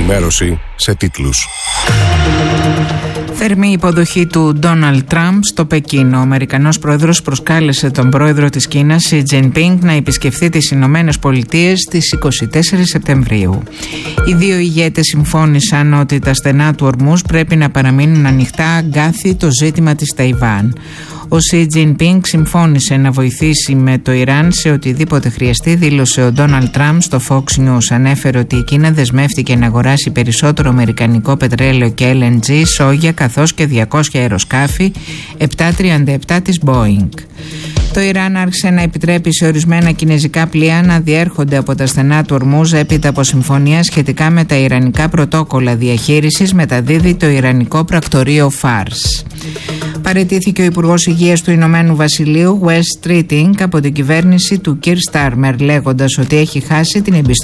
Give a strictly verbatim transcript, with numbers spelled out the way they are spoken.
Ενημέρωση σε τίτλους. Θερμή υποδοχή του Ντόναλντ Τραμπ στο Πεκίνο. Ο Αμερικανός πρόεδρος προσκάλεσε τον πρόεδρο της Κίνας, Σι Τζινπίνγκ, να επισκεφθεί τις Ηνωμένες Πολιτείες στις είκοσι τέσσερις Σεπτεμβρίου. Οι δύο ηγέτες συμφώνησαν ότι τα στενά του ορμούς πρέπει να παραμείνουν ανοιχτά αγκάθι το ζήτημα της Ταϊβάν. Ο Σι Τζινπίνγκ συμφώνησε να βοηθήσει με το Ιράν σε οτιδήποτε χρειαστεί, δήλωσε ο Ντόναλντ Τραμπ στο Fox News. Ανέφερε ότι η Κίνα δεσμεύτηκε να αγοράσει περισσότερο αμερικανικό πετρέλαιο και ελ εν τζι, σόγια καθώς και διακόσια αεροσκάφη επτακόσια τριάντα επτά της Boeing. Το Ιράν άρχισε να επιτρέπει σε ορισμένα κινέζικα πλοία να διέρχονται από τα στενά του Ορμούζ έπειτα από συμφωνία σχετικά με τα ιρανικά πρωτόκολλα διαχείρισης, μεταδίδει το ιρανικό πρακτορείο Φάρς. Παραιτήθηκε ο Υπουργός Υγείας του Ηνωμένου Βασιλείου, Wes Streeting, από την κυβέρνηση του Κιρ Στάρμερ, λέγοντας ότι έχει χάσει την εμπιστοσύνη